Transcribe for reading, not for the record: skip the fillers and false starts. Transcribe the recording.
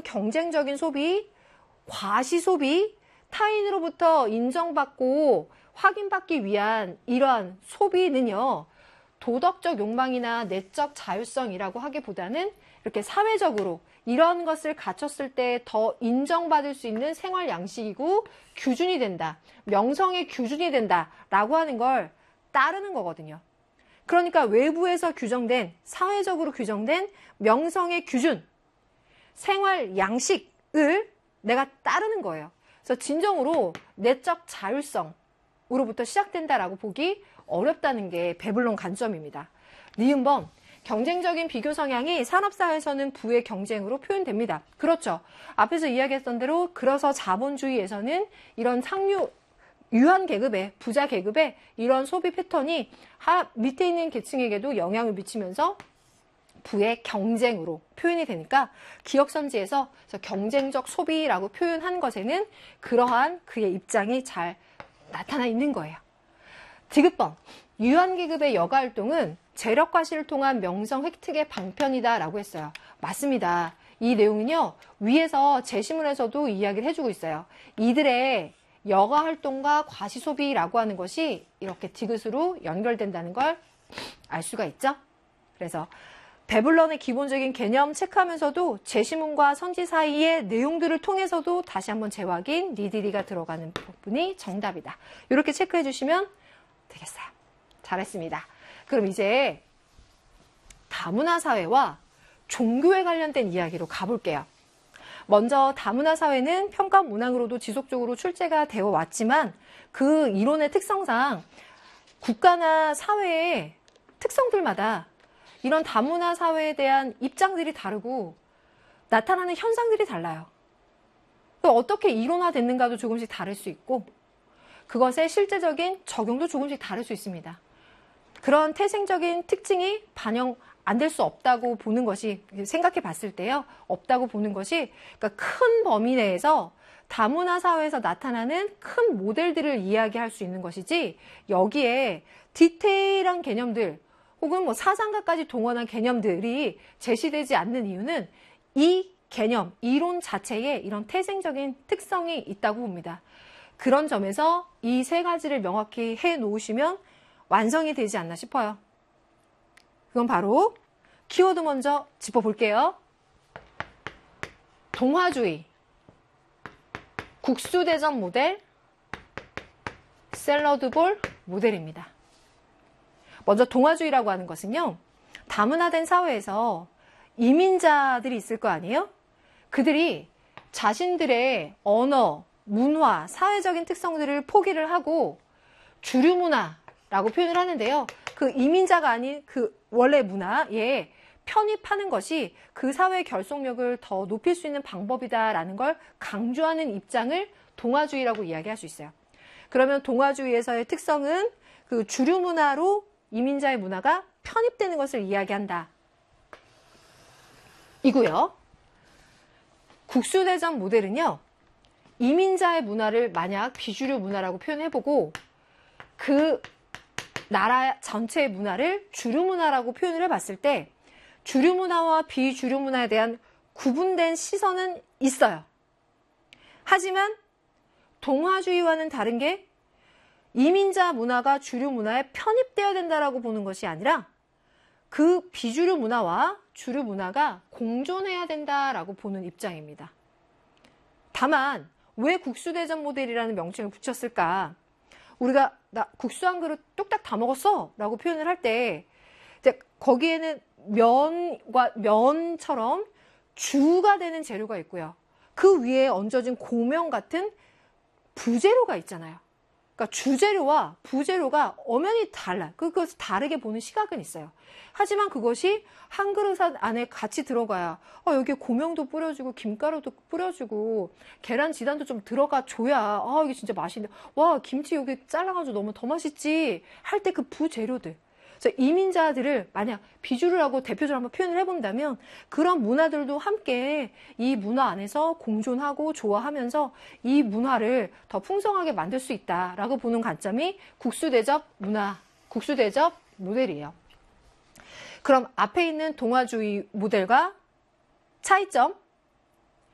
경쟁적인 소비, 과시소비, 타인으로부터 인정받고 확인받기 위한 이러한 소비는요, 도덕적 욕망이나 내적 자율성이라고 하기보다는 이렇게 사회적으로 이런 것을 갖췄을 때 더 인정받을 수 있는 생활 양식이고 규준이 된다. 명성의 규준이 된다라고 하는 걸 따르는 거거든요. 그러니까 외부에서 규정된, 사회적으로 규정된 명성의 규준, 생활 양식을 내가 따르는 거예요. 그래서 진정으로 내적 자율성으로부터 시작된다라고 보기 어렵다는 게 배블론 관점입니다. 니은범, 경쟁적인 비교 성향이 산업사회에서는 부의 경쟁으로 표현됩니다. 그렇죠. 앞에서 이야기했던 대로 그래서 자본주의에서는 이런 상류 유한 계급의 부자 계급의 이런 소비 패턴이 밑에 있는 계층에게도 영향을 미치면서 부의 경쟁으로 표현이 되니까 기억선지에서 경쟁적 소비라고 표현한 것에는 그러한 그의 입장이 잘 나타나 있는 거예요. 디귿번, 유한 계급의 여가활동은 재력 과시를 통한 명성 획득의 방편이다라고 했어요. 맞습니다. 이 내용은요, 위에서 제시문에서도 이야기를 해주고 있어요. 이들의 여가 활동과 과시 소비라고 하는 것이 이렇게 디귿으로 연결된다는 걸 알 수가 있죠. 그래서 배블런의 기본적인 개념 체크하면서도 제시문과 선지 사이의 내용들을 통해서도 다시 한번 재확인, 니들이가 들어가는 부분이 정답이다. 이렇게 체크해 주시면 되겠어요. 잘했습니다. 그럼 이제 다문화 사회와 종교에 관련된 이야기로 가볼게요. 먼저 다문화 사회는 평가 문항으로도 지속적으로 출제가 되어 왔지만 그 이론의 특성상 국가나 사회의 특성들마다 이런 다문화 사회에 대한 입장들이 다르고 나타나는 현상들이 달라요. 또 어떻게 이론화됐는가도 조금씩 다를 수 있고 그것의 실제적인 적용도 조금씩 다를 수 있습니다. 그런 태생적인 특징이 반영 안 될 수 없다고 보는 것이, 생각해 봤을 때요, 없다고 보는 것이, 그러니까 큰 범위 내에서 다문화 사회에서 나타나는 큰 모델들을 이야기할 수 있는 것이지, 여기에 디테일한 개념들, 혹은 뭐 사상가까지 동원한 개념들이 제시되지 않는 이유는 이 개념, 이론 자체에 이런 태생적인 특성이 있다고 봅니다. 그런 점에서 이 세 가지를 명확히 해 놓으시면 완성이 되지 않나 싶어요. 그건 바로 키워드 먼저 짚어볼게요. 동화주의, 국수대전 모델, 샐러드볼 모델입니다. 먼저 동화주의라고 하는 것은요, 다문화된 사회에서 이민자들이 있을 거 아니에요? 그들이 자신들의 언어, 문화, 사회적인 특성들을 포기를 하고 주류 문화라고 표현을 하는데요. 그 이민자가 아닌 그 원래 문화에 편입하는 것이 그 사회의 결속력을 더 높일 수 있는 방법이다라는 걸 강조하는 입장을 동화주의라고 이야기할 수 있어요. 그러면 동화주의에서의 특성은 그 주류 문화로 이민자의 문화가 편입되는 것을 이야기한다. 이고요. 국수대전 모델은요, 이민자의 문화를 만약 비주류 문화라고 표현해보고 그 나라 전체의 문화를 주류 문화라고 표현을 해봤을 때 주류 문화와 비주류 문화에 대한 구분된 시선은 있어요. 하지만 동화주의와는 다른 게 이민자 문화가 주류 문화에 편입되어야 된다라고 보는 것이 아니라 그 비주류 문화와 주류 문화가 공존해야 된다라고 보는 입장입니다. 다만 왜 국수대전 모델이라는 명칭을 붙였을까? 우리가 나 국수 한 그릇 뚝딱 다 먹었어 라고 표현을 할 때 거기에는 면처럼 주가 되는 재료가 있고요. 그 위에 얹어진 고명 같은 부재료가 있잖아요. 그러니까 주재료와 부재료가 엄연히 달라요. 그것을 다르게 보는 시각은 있어요. 하지만 그것이 한 그릇 안에 같이 들어가야 여기에 고명도 뿌려주고 김가루도 뿌려주고 계란 지단도 좀 들어가 줘야 이게 진짜 맛있네. 와, 김치 여기 잘라가지고 너무 더 맛있지 할 때 그 부재료들. 그래서 이민자들을 만약 비주류라고 대표적으로 한번 표현을 해본다면 그런 문화들도 함께 이 문화 안에서 공존하고 조화하면서 이 문화를 더 풍성하게 만들 수 있다라고 보는 관점이 국수대접 문화, 국수대접 모델이에요. 그럼 앞에 있는 동화주의 모델과 차이점